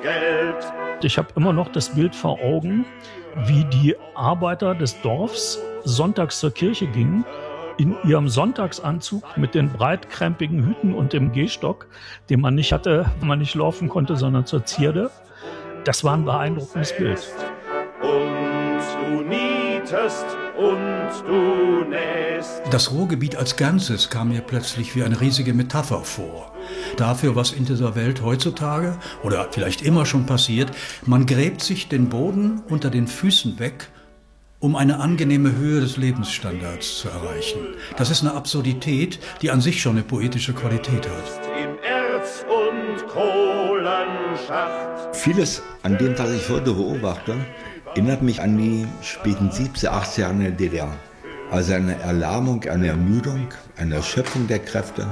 Geld. Ich habe immer noch das Bild vor Augen, wie die Arbeiter des Dorfs sonntags zur Kirche gingen, in ihrem Sonntagsanzug mit den breitkrempigen Hüten und dem Gehstock, den man nicht hatte, wenn man nicht laufen konnte, sondern zur Zierde. Das war ein beeindruckendes Bild. Und du nietest und du nähst. Das Ruhrgebiet als Ganzes kam mir plötzlich wie eine riesige Metapher vor. Dafür, was in dieser Welt heutzutage oder vielleicht immer schon passiert, man gräbt sich den Boden unter den Füßen weg, um eine angenehme Höhe des Lebensstandards zu erreichen. Das ist eine Absurdität, die an sich schon eine poetische Qualität hat. Im Erz- und Kohlenschacht. Vieles an dem, was ich heute beobachte, erinnert mich an die späten 70er, 80er Jahre in der DDR. Also eine Erlahmung, eine Ermüdung, eine Erschöpfung der Kräfte.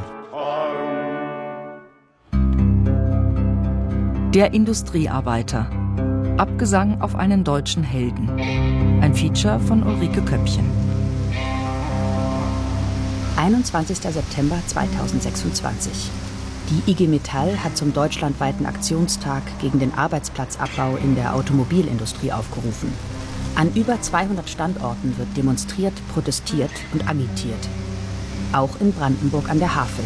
Der Industriearbeiter. Abgesang auf einen deutschen Helden. Ein Feature von Ulrike Köppchen. 21. September 2026. Die IG Metall hat zum deutschlandweiten Aktionstag gegen den Arbeitsplatzabbau in der Automobilindustrie aufgerufen. An über 200 Standorten wird demonstriert, protestiert und agitiert. Auch in Brandenburg an der Havel.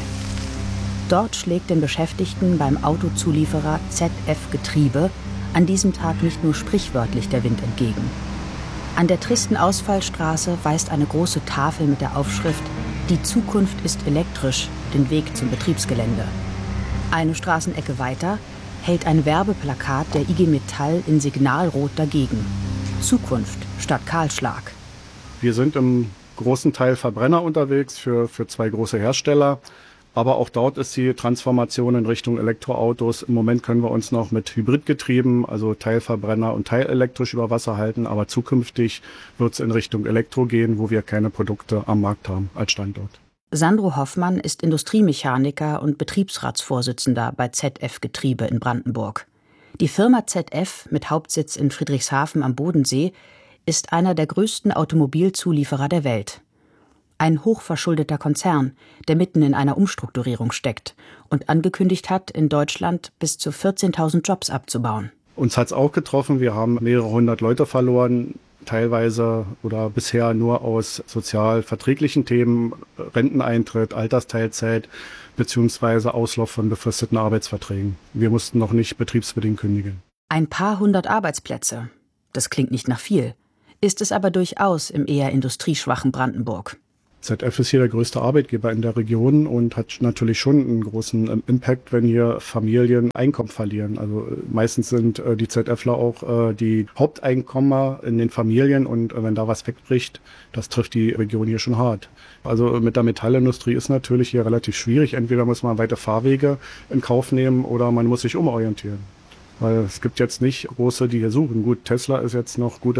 Dort schlägt den Beschäftigten beim Autozulieferer ZF Getriebe an diesem Tag nicht nur sprichwörtlich der Wind entgegen. An der tristen Ausfallstraße weist eine große Tafel mit der Aufschrift »Die Zukunft ist elektrisch« den Weg zum Betriebsgelände. Eine Straßenecke weiter hält ein Werbeplakat der IG Metall in Signalrot dagegen. Zukunft statt Kahlschlag. Wir sind im großen Teil Verbrenner unterwegs für zwei große Hersteller. Aber auch dort ist die Transformation in Richtung Elektroautos. Im Moment können wir uns noch mit Hybridgetrieben, also Teilverbrenner und teilelektrisch über Wasser halten. Aber zukünftig wird es in Richtung Elektro gehen, wo wir keine Produkte am Markt haben als Standort. Sandro Hoffmann ist Industriemechaniker und Betriebsratsvorsitzender bei ZF Getriebe in Brandenburg. Die Firma ZF mit Hauptsitz in Friedrichshafen am Bodensee ist einer der größten Automobilzulieferer der Welt. Ein hochverschuldeter Konzern, der mitten in einer Umstrukturierung steckt und angekündigt hat, in Deutschland bis zu 14.000 Jobs abzubauen. Uns hat es auch getroffen. Wir haben mehrere hundert Leute verloren, teilweise oder bisher nur aus sozial verträglichen Themen, Renteneintritt, Altersteilzeit bzw. Auslauf von befristeten Arbeitsverträgen. Wir mussten noch nicht betriebsbedingt kündigen. Ein paar hundert Arbeitsplätze. Das klingt nicht nach viel, ist es aber durchaus im eher industrieschwachen Brandenburg. ZF ist hier der größte Arbeitgeber in der Region und hat natürlich schon einen großen Impact, wenn hier Familien Einkommen verlieren. Also meistens sind die ZFler auch die Haupteinkommer in den Familien und wenn da was wegbricht, das trifft die Region hier schon hart. Also mit der Metallindustrie ist natürlich hier relativ schwierig. Entweder muss man weite Fahrwege in Kauf nehmen oder man muss sich umorientieren. Weil es gibt jetzt nicht große, die hier suchen. Gut, Tesla ist jetzt noch gute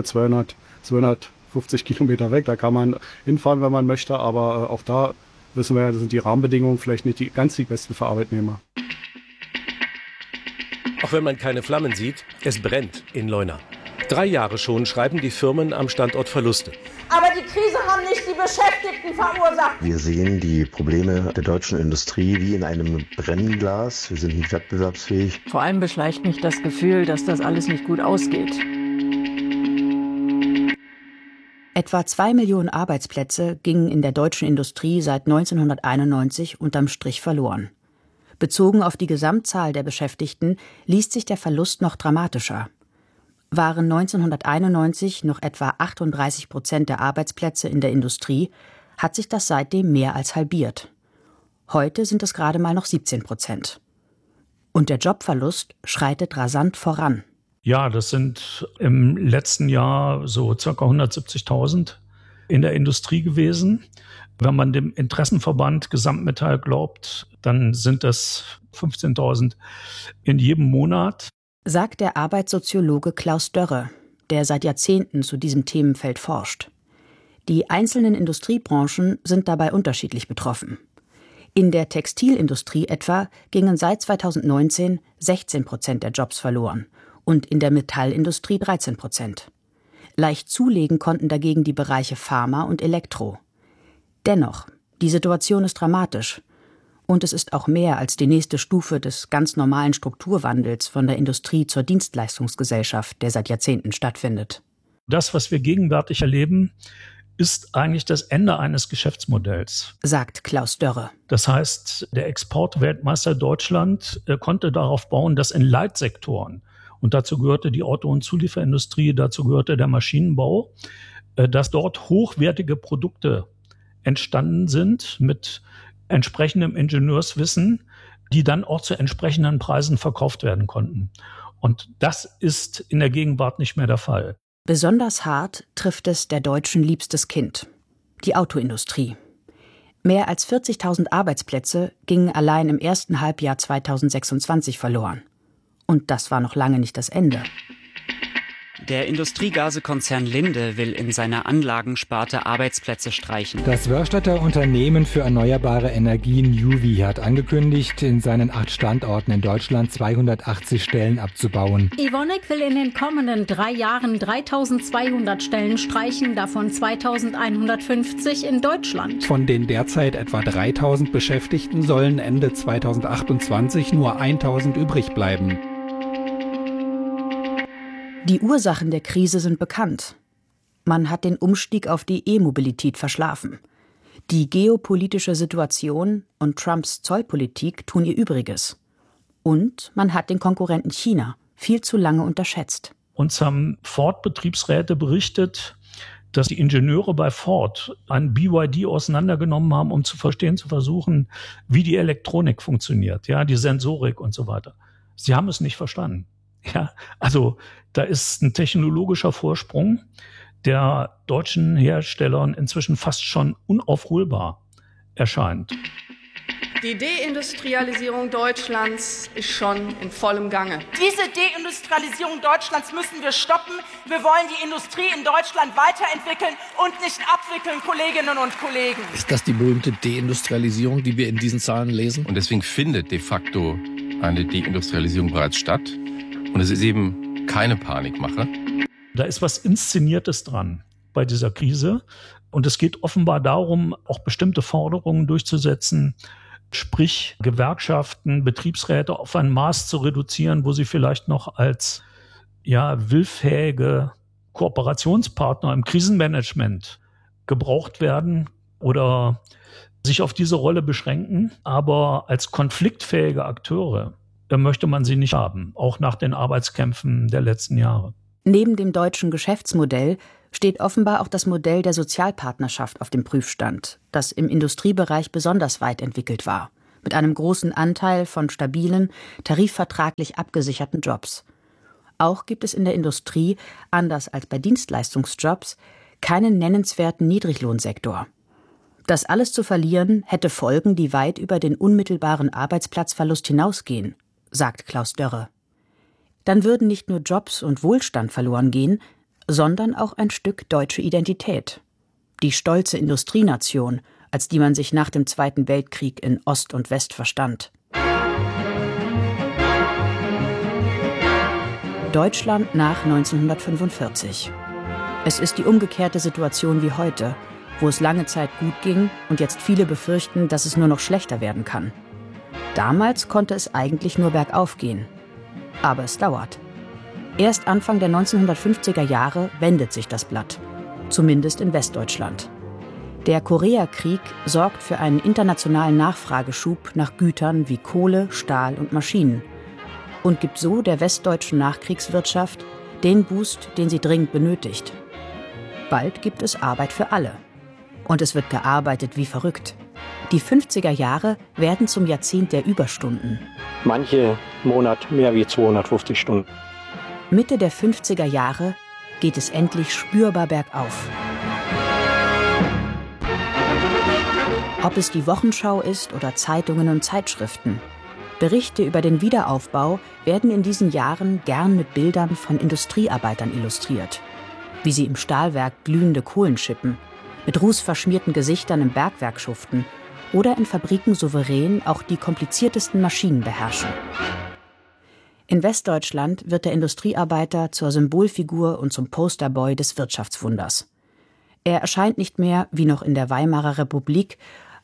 250 Kilometer weg, da kann man hinfahren, wenn man möchte, aber auch da wissen wir ja, sind die Rahmenbedingungen vielleicht nicht die besten für Arbeitnehmer. Auch wenn man keine Flammen sieht, es brennt in Leuna. 3 Jahre schon schreiben die Firmen am Standort Verluste. Aber die Krise haben nicht die Beschäftigten verursacht. Wir sehen die Probleme der deutschen Industrie wie in einem Brennglas. Wir sind nicht wettbewerbsfähig. Vor allem beschleicht mich das Gefühl, dass das alles nicht gut ausgeht. Etwa 2 Millionen Arbeitsplätze gingen in der deutschen Industrie seit 1991 unterm Strich verloren. Bezogen auf die Gesamtzahl der Beschäftigten liest sich der Verlust noch dramatischer. Waren 1991 noch etwa 38% der Arbeitsplätze in der Industrie, hat sich das seitdem mehr als halbiert. Heute sind es gerade mal noch 17%. Und der Jobverlust schreitet rasant voran. Ja, das sind im letzten Jahr so ca. 170.000 in der Industrie gewesen. Wenn man dem Interessenverband Gesamtmetall glaubt, dann sind das 15.000 in jedem Monat. Sagt der Arbeitssoziologe Klaus Dörre, der seit Jahrzehnten zu diesem Themenfeld forscht. Die einzelnen Industriebranchen sind dabei unterschiedlich betroffen. In der Textilindustrie etwa gingen seit 2019 16% der Jobs verloren und in der Metallindustrie 13%. Leicht zulegen konnten dagegen die Bereiche Pharma und Elektro. Dennoch, die Situation ist dramatisch. Und es ist auch mehr als die nächste Stufe des ganz normalen Strukturwandels von der Industrie zur Dienstleistungsgesellschaft, der seit Jahrzehnten stattfindet. Das, was wir gegenwärtig erleben, ist eigentlich das Ende eines Geschäftsmodells, sagt Klaus Dörre. Das heißt, der Exportweltmeister Deutschland konnte darauf bauen, dass in Leitsektoren, und dazu gehörte die Auto- und Zulieferindustrie, dazu gehörte der Maschinenbau, dass dort hochwertige Produkte entstanden sind mit entsprechendem Ingenieurswissen, die dann auch zu entsprechenden Preisen verkauft werden konnten. Und das ist in der Gegenwart nicht mehr der Fall. Besonders hart trifft es der Deutschen liebstes Kind, die Autoindustrie. Mehr als 40.000 Arbeitsplätze gingen allein im ersten Halbjahr 2026 verloren. Und das war noch lange nicht das Ende. Der Industriegasekonzern Linde will in seiner Anlagensparte Arbeitsplätze streichen. Das Wörstedter Unternehmen für erneuerbare Energien Juvi hat angekündigt, in seinen 8 Standorten in Deutschland 280 Stellen abzubauen. Evonik will in den kommenden 3 Jahren 3.200 Stellen streichen, davon 2.150 in Deutschland. Von den derzeit etwa 3.000 Beschäftigten sollen Ende 2028 nur 1.000 übrig bleiben. Die Ursachen der Krise sind bekannt. Man hat den Umstieg auf die E-Mobilität verschlafen. Die geopolitische Situation und Trumps Zollpolitik tun ihr Übriges. Und man hat den Konkurrenten China viel zu lange unterschätzt. Uns haben Ford-Betriebsräte berichtet, dass die Ingenieure bei Ford ein BYD auseinandergenommen haben, um zu versuchen, wie die Elektronik funktioniert, ja, die Sensorik und so weiter. Sie haben es nicht verstanden. Ja, also da ist ein technologischer Vorsprung, der deutschen Herstellern inzwischen fast schon unaufholbar erscheint. Die Deindustrialisierung Deutschlands ist schon in vollem Gange. Diese Deindustrialisierung Deutschlands müssen wir stoppen. Wir wollen die Industrie in Deutschland weiterentwickeln und nicht abwickeln, Kolleginnen und Kollegen. Ist das die berühmte Deindustrialisierung, die wir in diesen Zahlen lesen? Und deswegen findet de facto eine Deindustrialisierung bereits statt. Und es ist eben keine Panikmache. Da ist was Inszeniertes dran bei dieser Krise. Und es geht offenbar darum, auch bestimmte Forderungen durchzusetzen, sprich Gewerkschaften, Betriebsräte auf ein Maß zu reduzieren, wo sie vielleicht noch als willfähige Kooperationspartner im Krisenmanagement gebraucht werden oder sich auf diese Rolle beschränken. Aber als konfliktfähige Akteure möchte man sie nicht haben, auch nach den Arbeitskämpfen der letzten Jahre. Neben dem deutschen Geschäftsmodell steht offenbar auch das Modell der Sozialpartnerschaft auf dem Prüfstand, das im Industriebereich besonders weit entwickelt war, mit einem großen Anteil von stabilen, tarifvertraglich abgesicherten Jobs. Auch gibt es in der Industrie, anders als bei Dienstleistungsjobs, keinen nennenswerten Niedriglohnsektor. Das alles zu verlieren, hätte Folgen, die weit über den unmittelbaren Arbeitsplatzverlust hinausgehen, sagt Klaus Dörre. Dann würden nicht nur Jobs und Wohlstand verloren gehen, sondern auch ein Stück deutsche Identität. Die stolze Industrienation, als die man sich nach dem Zweiten Weltkrieg in Ost und West verstand. Deutschland nach 1945. Es ist die umgekehrte Situation wie heute, wo es lange Zeit gut ging und jetzt viele befürchten, dass es nur noch schlechter werden kann. Damals konnte es eigentlich nur bergauf gehen. Aber es dauert. Erst Anfang der 1950er Jahre wendet sich das Blatt. Zumindest in Westdeutschland. Der Koreakrieg sorgt für einen internationalen Nachfrageschub nach Gütern wie Kohle, Stahl und Maschinen und gibt so der westdeutschen Nachkriegswirtschaft den Boost, den sie dringend benötigt. Bald gibt es Arbeit für alle. Und es wird gearbeitet wie verrückt. Die 50er Jahre werden zum Jahrzehnt der Überstunden. Manche Monat mehr wie 250 Stunden. Mitte der 50er Jahre geht es endlich spürbar bergauf. Ob es die Wochenschau ist oder Zeitungen und Zeitschriften. Berichte über den Wiederaufbau werden in diesen Jahren gern mit Bildern von Industriearbeitern illustriert. Wie sie im Stahlwerk glühende Kohlen schippen, mit rußverschmierten Gesichtern im Bergwerk schuften oder in Fabriken souverän auch die kompliziertesten Maschinen beherrschen. In Westdeutschland wird der Industriearbeiter zur Symbolfigur und zum Posterboy des Wirtschaftswunders. Er erscheint nicht mehr, wie noch in der Weimarer Republik,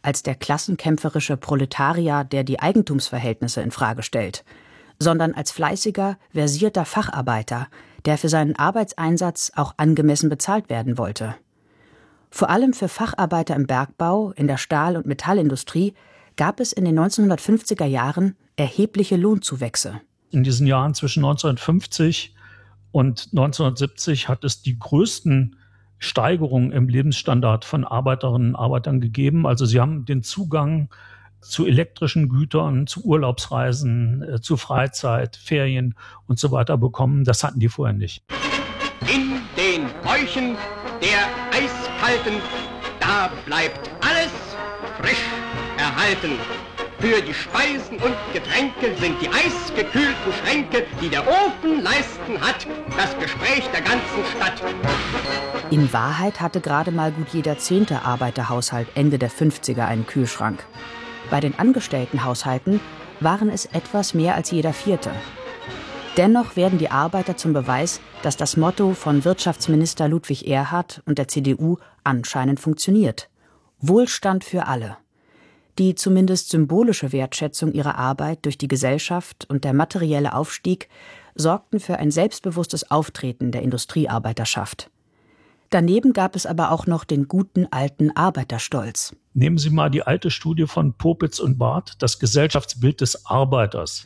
als der klassenkämpferische Proletarier, der die Eigentumsverhältnisse in Frage stellt, sondern als fleißiger, versierter Facharbeiter, der für seinen Arbeitseinsatz auch angemessen bezahlt werden wollte. Vor allem für Facharbeiter im Bergbau, in der Stahl- und Metallindustrie gab es in den 1950er Jahren erhebliche Lohnzuwächse. In diesen Jahren zwischen 1950 und 1970 hat es die größten Steigerungen im Lebensstandard von Arbeiterinnen und Arbeitern gegeben. Also sie haben den Zugang zu elektrischen Gütern, zu Urlaubsreisen, zu Freizeit, Ferien und so weiter bekommen. Das hatten die vorher nicht. In den Bäuchen der Eiskalten, da bleibt alles frisch erhalten. Für die Speisen und Getränke sind die eisgekühlten Schränke, die der Ofen leisten hat, das Gespräch der ganzen Stadt. In Wahrheit hatte gerade mal gut jeder 10. Arbeiterhaushalt Ende der 50er einen Kühlschrank. Bei den Angestelltenhaushalten waren es etwas mehr als jeder 4. Dennoch werden die Arbeiter zum Beweis, dass das Motto von Wirtschaftsminister Ludwig Erhard und der CDU anscheinend funktioniert. Wohlstand für alle. Die zumindest symbolische Wertschätzung ihrer Arbeit durch die Gesellschaft und der materielle Aufstieg sorgten für ein selbstbewusstes Auftreten der Industriearbeiterschaft. Daneben gab es aber auch noch den guten alten Arbeiterstolz. Nehmen Sie mal die alte Studie von Popitz und Barth, das Gesellschaftsbild des Arbeiters,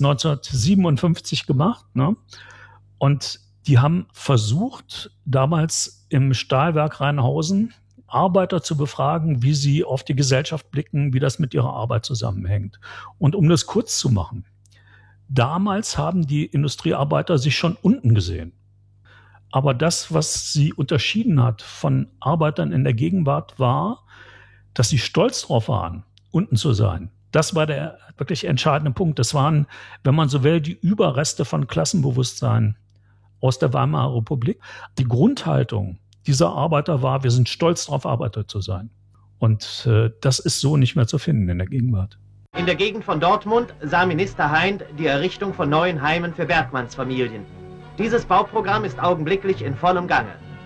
1957 gemacht, ne? Und die haben versucht, damals im Stahlwerk Rheinhausen Arbeiter zu befragen, wie sie auf die Gesellschaft blicken, wie das mit ihrer Arbeit zusammenhängt. Und um das kurz zu machen, damals haben die Industriearbeiter sich schon unten gesehen. Aber das, was sie unterschieden hat von Arbeitern in der Gegenwart, war, dass sie stolz drauf waren, unten zu sein. Das war der wirklich entscheidende Punkt. Das waren, wenn man so will, die Überreste von Klassenbewusstsein aus der Weimarer Republik. Die Grundhaltung dieser Arbeiter war, wir sind stolz darauf, Arbeiter zu sein. Und das ist so nicht mehr zu finden in der Gegenwart. In der Gegend von Dortmund sah Minister Heynd die Errichtung von neuen Heimen für Bergmannsfamilien. Dieses Bauprogramm ist augenblicklich in vollem Gange.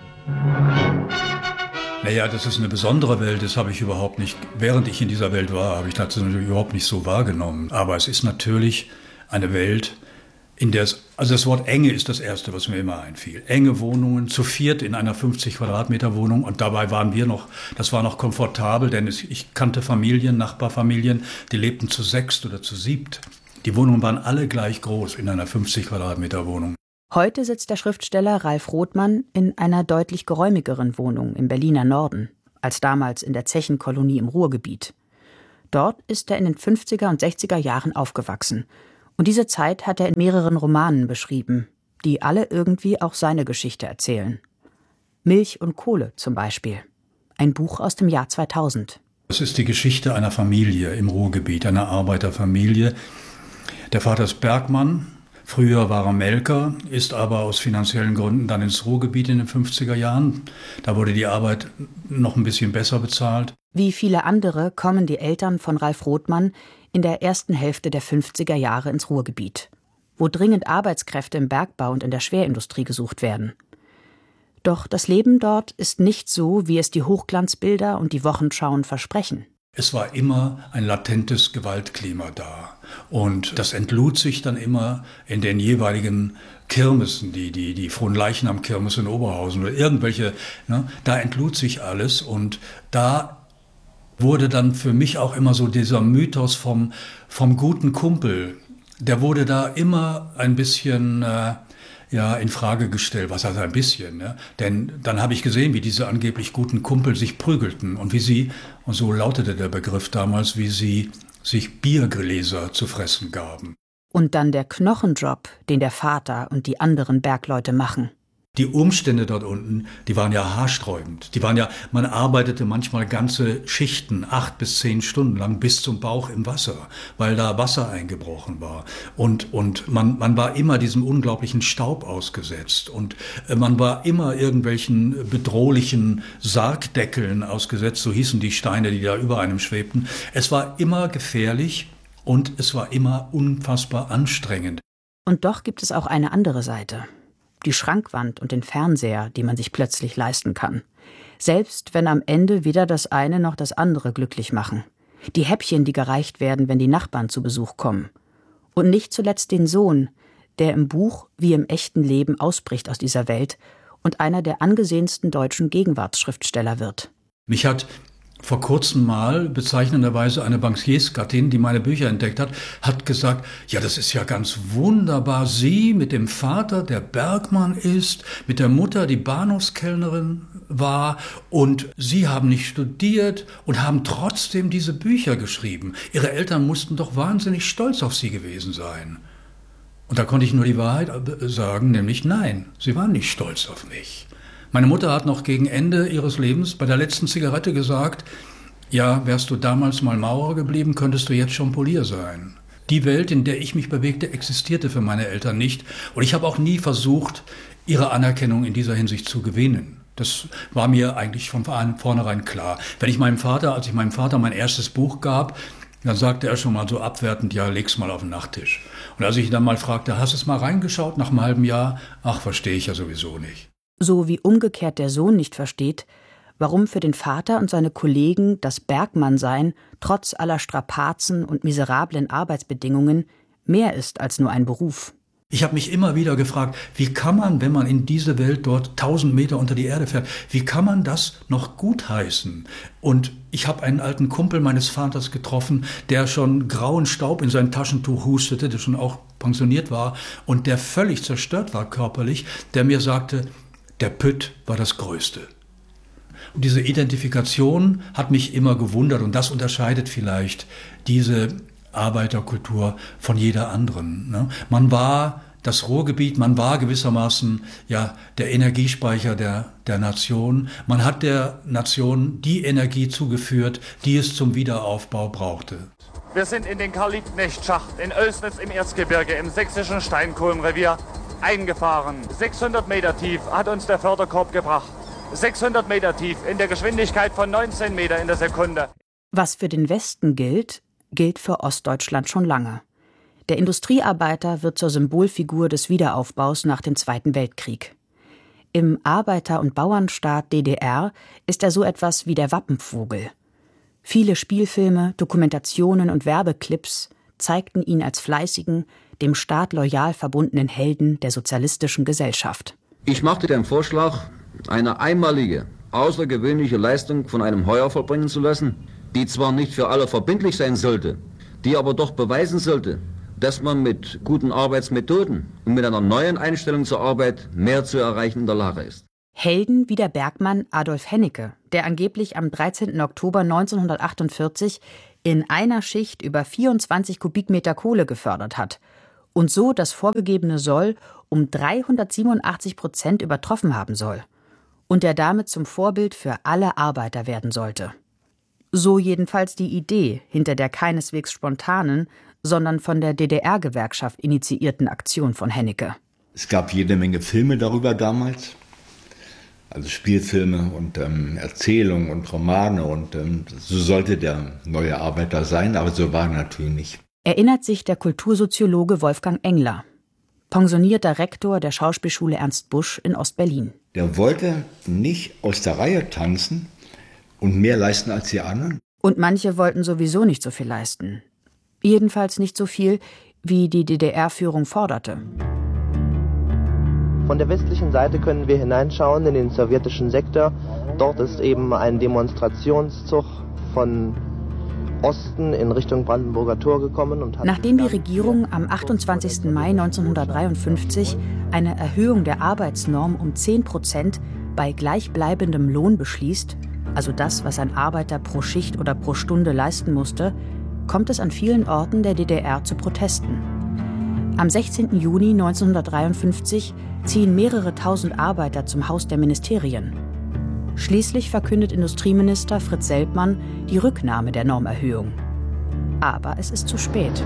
Naja, das ist eine besondere Welt, das habe ich überhaupt nicht, während ich in dieser Welt war, habe ich das natürlich überhaupt nicht so wahrgenommen. Aber es ist natürlich eine Welt, in der es, also das Wort Enge ist das Erste, was mir immer einfiel. Enge Wohnungen, zu viert in einer 50 Quadratmeter Wohnung und dabei waren wir noch, das war noch komfortabel, denn ich kannte Familien, Nachbarfamilien, die lebten zu 6 oder zu 7. Die Wohnungen waren alle gleich groß in einer 50 Quadratmeter Wohnung. Heute sitzt der Schriftsteller Ralf Rothmann in einer deutlich geräumigeren Wohnung im Berliner Norden, als damals in der Zechenkolonie im Ruhrgebiet. Dort ist er in den 50er und 60er Jahren aufgewachsen. Und diese Zeit hat er in mehreren Romanen beschrieben, die alle irgendwie auch seine Geschichte erzählen. Milch und Kohle zum Beispiel. Ein Buch aus dem Jahr 2000. Das ist die Geschichte einer Familie im Ruhrgebiet, einer Arbeiterfamilie. Der Vater ist Bergmann, früher war er Melker, ist aber aus finanziellen Gründen dann ins Ruhrgebiet in den 50er Jahren. Da wurde die Arbeit noch ein bisschen besser bezahlt. Wie viele andere kommen die Eltern von Ralf Rothmann in der ersten Hälfte der 50er Jahre ins Ruhrgebiet, wo dringend Arbeitskräfte im Bergbau und in der Schwerindustrie gesucht werden. Doch das Leben dort ist nicht so, wie es die Hochglanzbilder und die Wochenschauen versprechen. Es war immer ein latentes Gewaltklima da. Und das entlud sich dann immer in den jeweiligen Kirmessen, die Fronleichnam-Kirmes in Oberhausen oder irgendwelche, ne, da entlud sich alles. Und da wurde dann für mich auch immer so dieser Mythos vom guten Kumpel, der wurde da immer ein bisschen in Frage gestellt. Was heißt ein bisschen? Ne? Denn dann habe ich gesehen, wie diese angeblich guten Kumpel sich prügelten und wie sie, und so lautete der Begriff damals, wie sie sich Biergläser zu fressen gaben. Und dann der Knochenjob, den der Vater und die anderen Bergleute machen. Die Umstände dort unten, die waren ja haarsträubend. Man arbeitete manchmal ganze Schichten, 8 bis 10 Stunden lang bis zum Bauch im Wasser, weil da Wasser eingebrochen war. Und man war immer diesem unglaublichen Staub ausgesetzt. Und man war immer irgendwelchen bedrohlichen Sargdeckeln ausgesetzt, so hießen die Steine, die da über einem schwebten. Es war immer gefährlich und es war immer unfassbar anstrengend. Und doch gibt es auch eine andere Seite. Die Schrankwand und den Fernseher, die man sich plötzlich leisten kann. Selbst wenn am Ende weder das eine noch das andere glücklich machen. Die Häppchen, die gereicht werden, wenn die Nachbarn zu Besuch kommen. Und nicht zuletzt den Sohn, der im Buch wie im echten Leben ausbricht aus dieser Welt und einer der angesehensten deutschen Gegenwartsschriftsteller wird. Mich hat vor kurzem mal bezeichnenderweise eine Bankiersgattin, die meine Bücher entdeckt hat gesagt, ja, das ist ja ganz wunderbar. Sie mit dem Vater, der Bergmann ist, mit der Mutter, die Bahnhofskellnerin war, und Sie haben nicht studiert und haben trotzdem diese Bücher geschrieben. Ihre Eltern mussten doch wahnsinnig stolz auf Sie gewesen sein. Und da konnte ich nur die Wahrheit sagen, nämlich nein, sie waren nicht stolz auf mich. Meine Mutter hat noch gegen Ende ihres Lebens bei der letzten Zigarette gesagt, ja, wärst du damals mal Maurer geblieben, könntest du jetzt schon Polier sein. Die Welt, in der ich mich bewegte, existierte für meine Eltern nicht. Und ich habe auch nie versucht, ihre Anerkennung in dieser Hinsicht zu gewinnen. Das war mir eigentlich von vornherein klar. Als ich meinem Vater mein erstes Buch gab, dann sagte er schon mal so abwertend, ja, leg's mal auf den Nachttisch. Und als ich ihn dann mal fragte, hast du es mal reingeschaut nach einem halben Jahr? Ach, verstehe ich ja sowieso nicht. So wie umgekehrt der Sohn nicht versteht, warum für den Vater und seine Kollegen das Bergmannsein trotz aller Strapazen und miserablen Arbeitsbedingungen mehr ist als nur ein Beruf. Ich habe mich immer wieder gefragt, wie kann man, wenn man in diese Welt dort 1000 Meter unter die Erde fährt, wie kann man das noch gutheißen? Und ich habe einen alten Kumpel meines Vaters getroffen, der schon grauen Staub in sein Taschentuch hustete, der schon auch pensioniert war und der völlig zerstört war körperlich, der mir sagte, der Pütt war das Größte. Und diese Identifikation hat mich immer gewundert und das unterscheidet vielleicht diese Arbeiterkultur von jeder anderen. Ne? Man war das Ruhrgebiet, man war gewissermaßen ja der Energiespeicher der Nation. Man hat der Nation die Energie zugeführt, die es zum Wiederaufbau brauchte. Wir sind in den Karl-Liebknecht-Schacht in Oelsnitz im Erzgebirge im sächsischen Steinkohlenrevier eingefahren. 600 Meter tief hat uns der Förderkorb gebracht. 600 Meter tief in der Geschwindigkeit von 19 Meter in der Sekunde. Was für den Westen gilt für Ostdeutschland schon lange. Der Industriearbeiter wird zur Symbolfigur des Wiederaufbaus nach dem Zweiten Weltkrieg. Im Arbeiter- und Bauernstaat DDR ist er so etwas wie der Wappenvogel. Viele Spielfilme, Dokumentationen und Werbeclips zeigten ihn als fleißigen, dem Staat loyal verbundenen Helden der sozialistischen Gesellschaft. Ich machte den Vorschlag, eine einmalige, außergewöhnliche Leistung von einem Heuer vollbringen zu lassen, die zwar nicht für alle verbindlich sein sollte, die aber doch beweisen sollte, dass man mit guten Arbeitsmethoden und mit einer neuen Einstellung zur Arbeit mehr zu erreichen in der Lage ist. Helden wie der Bergmann Adolf Hennecke, der angeblich am 13. Oktober 1948 in einer Schicht über 24 Kubikmeter Kohle gefördert hat und so das vorgegebene Soll um 387% übertroffen haben soll und der damit zum Vorbild für alle Arbeiter werden sollte. So jedenfalls die Idee hinter der keineswegs spontanen, sondern von der DDR-Gewerkschaft initiierten Aktion von Hennecke. Es gab jede Menge Filme darüber damals, also Spielfilme und Erzählungen und Romane und so sollte der neue Arbeiter sein, aber so war er natürlich nicht. Erinnert sich der Kultursoziologe Wolfgang Engler, pensionierter Rektor der Schauspielschule Ernst Busch in Ostberlin. Der wollte nicht aus der Reihe tanzen und mehr leisten als die anderen. Und manche wollten sowieso nicht so viel leisten. Jedenfalls nicht so viel, wie die DDR-Führung forderte. Von der westlichen Seite können wir hineinschauen in den sowjetischen Sektor. Dort ist eben ein Demonstrationszug von Osten in Richtung Brandenburger Tor gekommen. Und nachdem die Regierung am 28. Mai 1953 eine Erhöhung der Arbeitsnorm um 10% bei gleichbleibendem Lohn beschließt, also das, was ein Arbeiter pro Schicht oder pro Stunde leisten musste, kommt es an vielen Orten der DDR zu Protesten. Am 16. Juni 1953 ziehen mehrere tausend Arbeiter zum Haus der Ministerien. Schließlich verkündet Industrieminister Fritz Selbmann die Rücknahme der Normerhöhung. Aber es ist zu spät.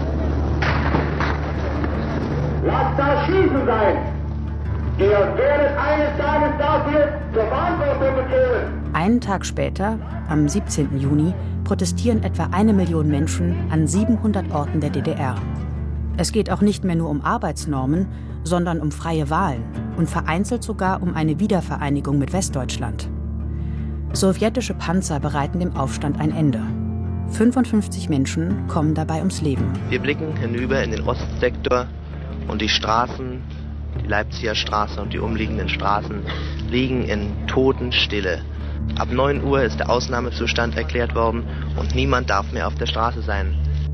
Lasst das Schießen sein! Ihr werdet eines Tages dafür zur Verantwortung gezogen! Einen Tag später, am 17. Juni, protestieren etwa 1 Million Menschen an 700 Orten der DDR. Es geht auch nicht mehr nur um Arbeitsnormen, sondern um freie Wahlen und vereinzelt sogar um eine Wiedervereinigung mit Westdeutschland. Sowjetische Panzer bereiten dem Aufstand ein Ende. 55 Menschen kommen dabei ums Leben. Wir blicken hinüber in den Ostsektor und die Straßen, die Leipziger Straße und die umliegenden Straßen, liegen in Totenstille. Ab 9 Uhr ist der Ausnahmezustand erklärt worden und niemand darf mehr auf der Straße sein.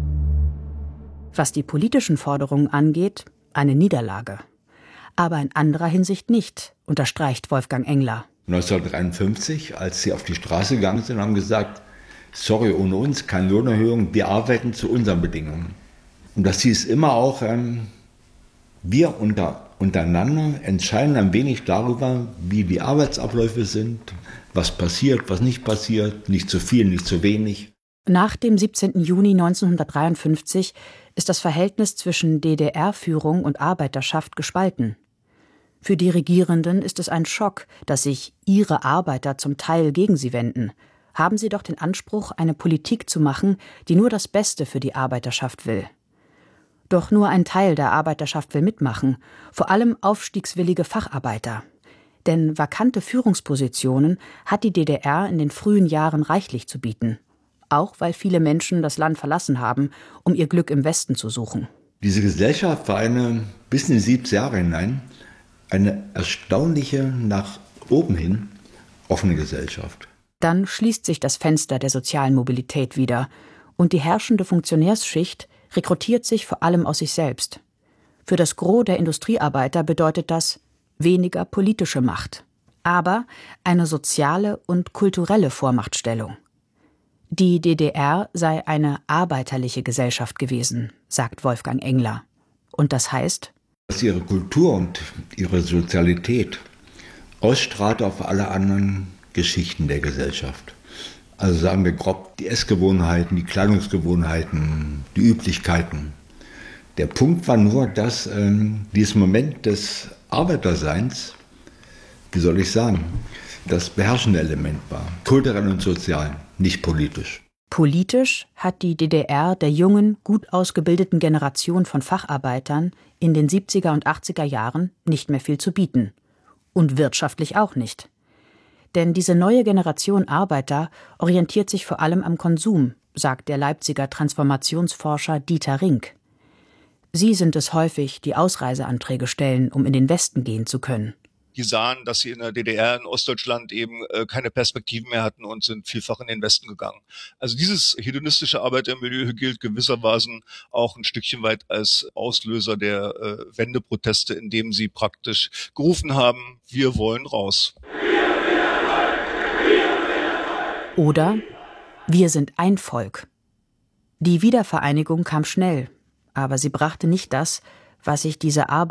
Was die politischen Forderungen angeht, eine Niederlage. Aber in anderer Hinsicht nicht, unterstreicht Wolfgang Engler. 1953, als sie auf die Straße gegangen sind, haben gesagt, sorry, ohne uns keine Lohnerhöhung, wir arbeiten zu unseren Bedingungen. Und das hieß immer auch, wir untereinander entscheiden ein wenig darüber, wie die Arbeitsabläufe sind, was passiert, was nicht passiert, nicht zu viel, nicht zu wenig. Nach dem 17. Juni 1953 ist das Verhältnis zwischen DDR-Führung und Arbeiterschaft gespalten. Für die Regierenden ist es ein Schock, dass sich ihre Arbeiter zum Teil gegen sie wenden. Haben sie doch den Anspruch, eine Politik zu machen, die nur das Beste für die Arbeiterschaft will. Doch nur ein Teil der Arbeiterschaft will mitmachen, vor allem aufstiegswillige Facharbeiter. Denn vakante Führungspositionen hat die DDR in den frühen Jahren reichlich zu bieten. Auch weil viele Menschen das Land verlassen haben, um ihr Glück im Westen zu suchen. Diese Gesellschaft war bis in die 70er Jahre hinein eine erstaunliche, nach oben hin offene Gesellschaft. Dann schließt sich das Fenster der sozialen Mobilität wieder und die herrschende Funktionärsschicht rekrutiert sich vor allem aus sich selbst. Für das Gros der Industriearbeiter bedeutet das weniger politische Macht, aber eine soziale und kulturelle Vormachtstellung. Die DDR sei eine arbeiterliche Gesellschaft gewesen, sagt Wolfgang Engler. Und das heißt, dass ihre Kultur und ihre Sozialität ausstrahlt auf alle anderen Geschichten der Gesellschaft. Also sagen wir grob die Essgewohnheiten, die Kleidungsgewohnheiten, die Üblichkeiten. Der Punkt war nur, dass dieses Moment des Arbeiterseins, wie soll ich sagen, das beherrschende Element war. Kulturell und sozial, nicht politisch. Politisch hat die DDR der jungen, gut ausgebildeten Generation von Facharbeitern in den 70er und 80er Jahren nicht mehr viel zu bieten. Und wirtschaftlich auch nicht. Denn diese neue Generation Arbeiter orientiert sich vor allem am Konsum, sagt der Leipziger Transformationsforscher Dieter Rink. Sie sind es häufig, die Ausreiseanträge stellen, um in den Westen gehen zu können. Die sahen, dass sie in der DDR, in Ostdeutschland eben keine Perspektiven mehr hatten und sind vielfach in den Westen gegangen. Also dieses hedonistische Arbeitermilieu gilt gewissermaßen auch ein Stückchen weit als Auslöser der Wendeproteste, indem sie praktisch gerufen haben, wir wollen raus. Oder wir sind ein Volk. Die Wiedervereinigung kam schnell, aber sie brachte nicht das, was sich diese Arbeit